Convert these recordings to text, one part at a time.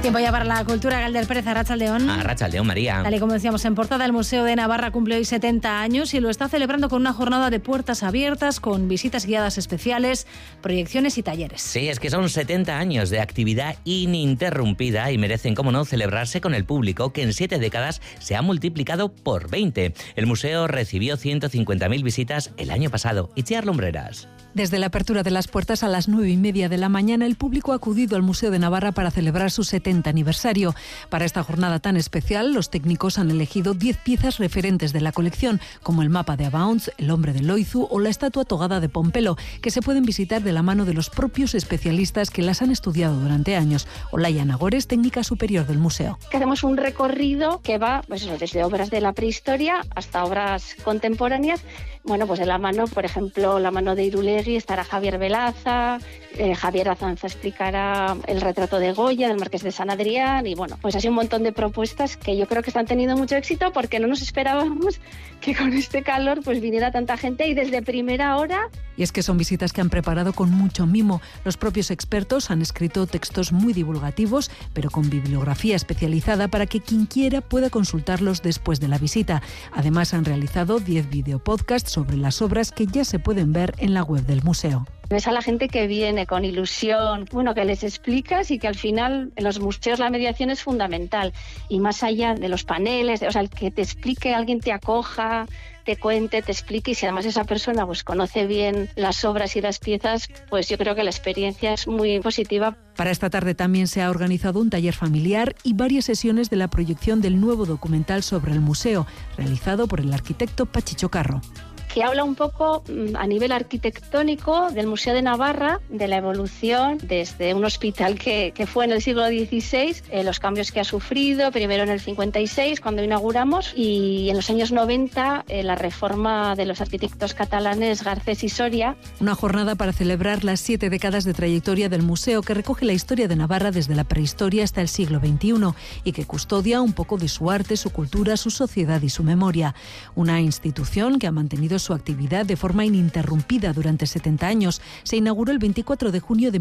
Tiempo ya para la cultura. Galder Pérez, Arratsaldeón. Arratsaldeón, María. Tal y como decíamos en portada, el Museo de Navarra cumple hoy 70 años y lo está celebrando con una jornada de puertas abiertas, con visitas guiadas especiales, proyecciones y talleres. Sí, es que son 70 años de actividad ininterrumpida y merecen, como no, celebrarse con el público, que en 7 décadas se ha multiplicado por 20. El museo recibió 150.000 visitas el año pasado. Itziar Lumbreras. Desde la apertura de las puertas a las 9:30 de la mañana, el público ha acudido al Museo de Navarra para celebrar su 70 aniversario. Para esta jornada tan especial, los técnicos han elegido 10 piezas referentes de la colección, como el mapa de Abaunz, el hombre de Loizu o la estatua togada de Pompelo, que se pueden visitar de la mano de los propios especialistas que las han estudiado durante años. Olaya Nagores, técnica superior del museo. Hacemos un recorrido que va desde obras de la prehistoria hasta obras contemporáneas. Bueno, pues en la mano, por ejemplo, la mano de Irulegui estará Javier Velaza, Javier Azanza explicará el retrato de Goya, del Marqués de San Adrián, y bueno, pues así un montón de propuestas que yo creo que están teniendo mucho éxito porque no nos esperábamos que con este calor pues viniera tanta gente y desde primera hora. Y es que son visitas que han preparado con mucho mimo. Los propios expertos han escrito textos muy divulgativos, pero con bibliografía especializada para que quien quiera pueda consultarlos después de la visita. Además, han realizado 10 videopodcasts sobre las obras que ya se pueden ver en la web del museo. Ves a la gente que viene con ilusión, que les explicas y que al final en los museos la mediación es fundamental. Y más allá de los paneles, el que te explique, alguien te acoja, te cuente, te explique, y si además esa persona pues conoce bien las obras y las piezas, pues yo creo que la experiencia es muy positiva. Para esta tarde también se ha organizado un taller familiar y varias sesiones de la proyección del nuevo documental sobre el museo, realizado por el arquitecto Pachicho Carro, que habla un poco a nivel arquitectónico del Museo de Navarra, de la evolución desde un hospital que fue en el siglo XVI, los cambios que ha sufrido, primero en el 56 cuando inauguramos y en los años 90 la reforma de los arquitectos catalanes Garcés y Soria. Una jornada para celebrar las 7 décadas de trayectoria del museo, que recoge la historia de Navarra desde la prehistoria hasta el siglo XXI y que custodia un poco de su arte, su cultura, su sociedad y su memoria. Una institución que ha mantenido su actividad de forma ininterrumpida durante 70 años. Se inauguró el 24 de junio de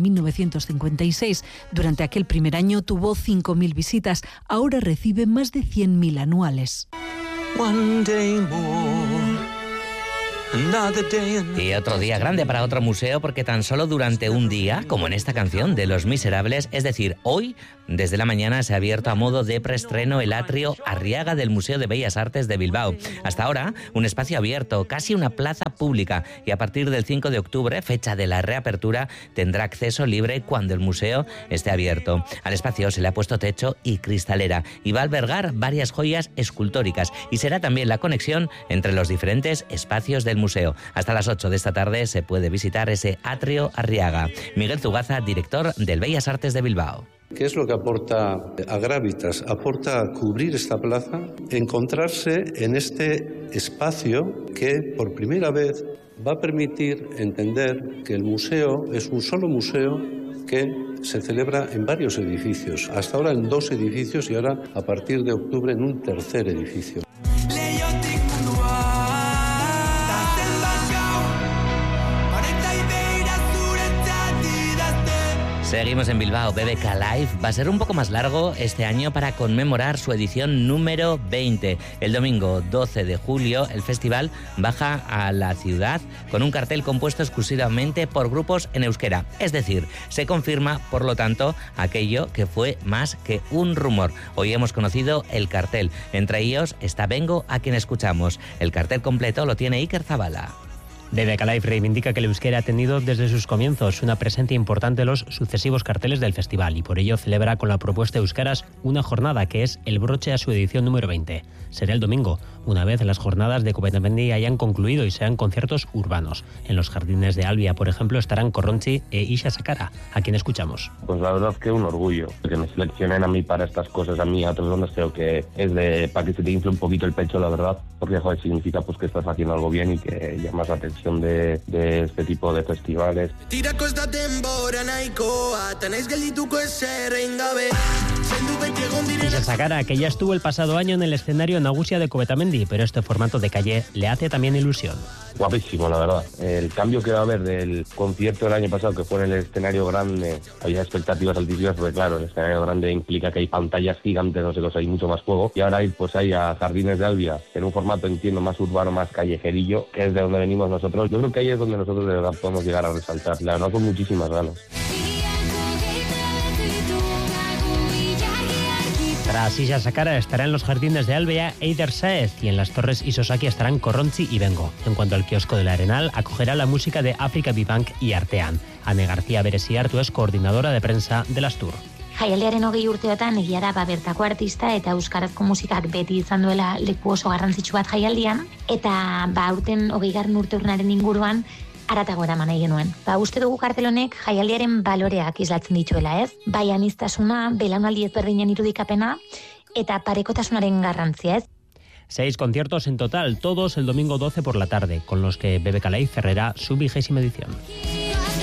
1956. Durante aquel primer año tuvo 5.000 visitas. Ahora recibe más de 100.000 anuales. Y otro día grande para otro museo, porque tan solo durante un día, como en esta canción de Los Miserables, es decir, hoy, desde la mañana se ha abierto a modo de preestreno el atrio Arriaga del Museo de Bellas Artes de Bilbao. Hasta ahora, un espacio abierto, casi una plaza pública, y a partir del 5 de octubre, fecha de la reapertura, tendrá acceso libre cuando el museo esté abierto. Al espacio se le ha puesto techo y cristalera, y va a albergar varias joyas escultóricas, y será también la conexión entre los diferentes espacios del museo. Hasta las 8 de esta tarde se puede visitar ese atrio Arriaga. Miguel Zugaza, director del Bellas Artes de Bilbao. ¿Qué es lo que aporta a Gravitas? Aporta a cubrir esta plaza, encontrarse en este espacio que por primera vez va a permitir entender que el museo es un solo museo que se celebra en varios edificios. Hasta ahora en 2 edificios y ahora a partir de octubre en un 3er edificio. Seguimos en Bilbao. BBK Live va a ser un poco más largo este año para conmemorar su edición número 20. El domingo 12 de julio el festival baja a la ciudad con un cartel compuesto exclusivamente por grupos en euskera. Es decir, se confirma, por lo tanto, aquello que fue más que un rumor. Hoy hemos conocido el cartel. Entre ellos está Vengo, a quien escuchamos. El cartel completo lo tiene Iker Zabala. BBK Live reivindica que el euskera ha tenido desde sus comienzos una presencia importante en los sucesivos carteles del festival y por ello celebra con la propuesta Euskaras una jornada que es el broche a su edición número 20. Será el domingo, una vez las jornadas de Copenhague hayan concluido y sean conciertos urbanos. En los jardines de Albia, por ejemplo, estarán Corronchi e Isha Sakara, a quien escuchamos. Pues la verdad que un orgullo que me seleccionen a mí para estas cosas, a mí a otros bandas, creo que es para que se te infle un poquito el pecho, la verdad, porque joder, significa pues que estás haciendo algo bien y que llamas la atención de este tipo de festivales. Sisa Sakara, que ya estuvo el pasado año en el escenario Nagusia de Covetamendi, pero este formato de calle le hace también ilusión. Guapísimo, la verdad. El cambio que va a haber del concierto del año pasado, que fue en el escenario grande, había expectativas altísimas, porque claro, el escenario grande implica que hay pantallas gigantes, no sé qué, hay mucho más juego. Y ahora ir pues ahí a Jardines de Albia, en un formato, entiendo, más urbano, más callejerillo, que es de donde venimos nosotros. Yo creo que ahí es donde nosotros de verdad podemos llegar a resaltar. La verdad, con muchísimas ganas. Tras Sisa Sakara estará en los Jardines de Albia Eider Saez y en las Torres Isosaki estarán Corronzi y Bengo. En cuanto al kiosco del Arenal, acogerá la música de Africa Bibank y Artean. Ane García Beresiartu es coordinadora de prensa de las Tour. Jaialdiaren 20 urteotan egia da bertako artista eta euskarazko musikak beti izan duela leku oso garrantzitsu bat jaialdian, eta aurten 20. urteurnaren inguruan aratago eraman nahi genuen. Uste dugu kartel honek jaialdiaren baloreak islatzen dituela, ez? Bai aniztasuna, belaunaldi ezberdinen irudikapena eta parekotasunaren garrantzia, ez? 6 conciertos en total, todos el domingo 12 por la tarde, con los que Bebe Calais cerrará su 20ª edición.